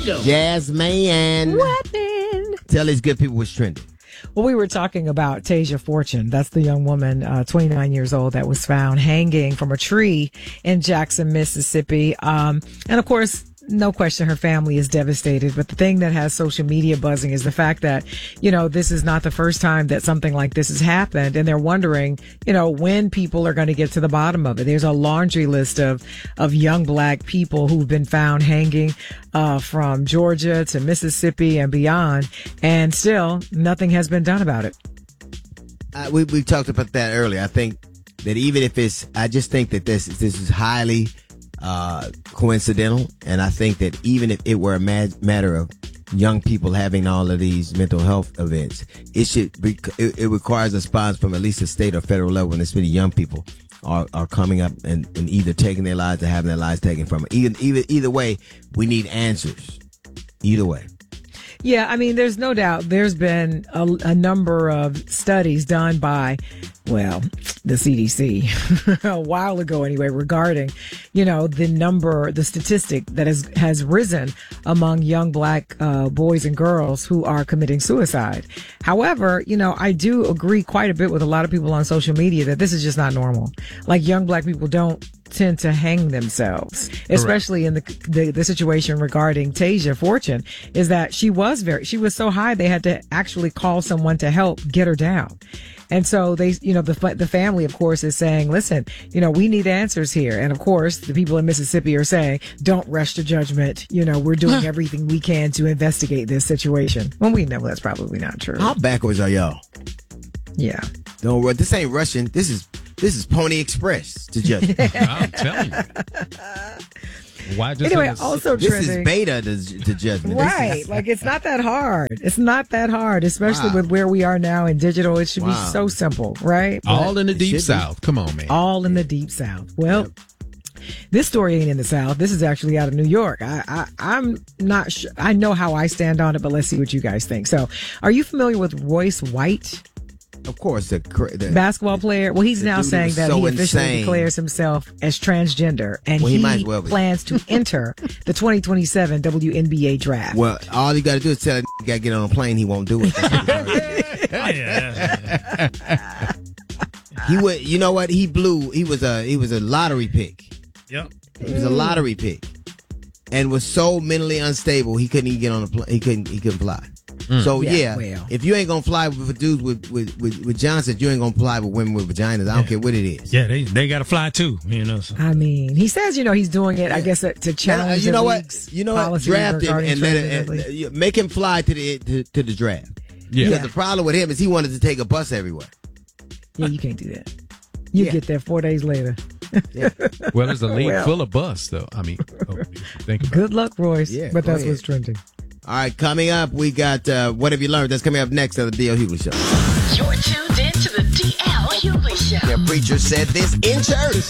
Jasmine. Weapon. Tell these good people what's trending. Well, we were talking about Tasia Fortune. That's the young woman, 29 years old, that was found hanging from a tree in Jackson, Mississippi. And of course, no question, her family is devastated. But the thing that has social media buzzing is the fact that, this is not the first time that something like this has happened. And they're wondering, when people are going to get to the bottom of it. There's a laundry list of young black people who've been found hanging, from Georgia to Mississippi and beyond. And still nothing has been done about it. We talked about that earlier. I think that even if I just think that this is highly coincidental, and I think that even if it were a matter of young people having all of these mental health events, it requires a response from at least the state or federal level, and this many young people are coming up and either taking their lives or having their lives taken from them. Either way, we need answers. Either way. Yeah, I mean, there's no doubt there's been a number of studies done by, the CDC a while ago anyway, regarding, the statistic that has risen among young black boys and girls who are committing suicide. However, I do agree quite a bit with a lot of people on social media that this is just not normal. Like, young black people don't tend to hang themselves, especially in the situation regarding Tasia Fortune, is that she was so high they had to actually call someone to help get her down. And so they, the family, of course, is saying, listen, we need answers here. And of course, the people in Mississippi are saying, don't rush to judgment. We're doing everything we can to investigate this situation. Well, we know that's probably not true. How backwards are y'all? Yeah. Don't worry. This ain't Russian. This is Pony Express to judgment. I'm telling you. Why just anyway, also this trending. Is beta to judgment. Right. Like, it's not that hard. It's not that hard, especially with where we are now in digital. It should be so simple, right? All in the deep South. Come on, man. All in the deep South. Well, this story ain't in the South. This is actually out of New York. I'm not sure. I know how I stand on it, but let's see what you guys think. So, are you familiar with Royce White? Of course, the basketball player. Well, he's now saying that he officially declares himself as transgender, and he plans to enter the 2027 WNBA draft. Well, all you got to do is tell that got to get on a plane. He won't do it. He would. You know what? He blew. He was a lottery pick. Yep. He was a lottery pick, and was so mentally unstable he couldn't even get on a plane. He couldn't fly. So if you ain't gonna fly with dudes with Johnson, you ain't gonna fly with women with vaginas. I don't care what it is. Yeah, they gotta fly too. So. I mean, he says he's doing it. I guess to challenge. You know what? Draft him and make him fly to the draft. Yeah. Because the problem with him is he wanted to take a bus everywhere. Yeah, you can't do that. You get there 4 days later. Yeah. Well, there's a league full of bus though. I mean, think about good luck, Royce. Yeah, but that's what's trending. All right, coming up, we got What Have You Learned? That's coming up next on the D.L. Hughley Show. You're tuned in to the D.L. Hughley Show. The preacher said this in church.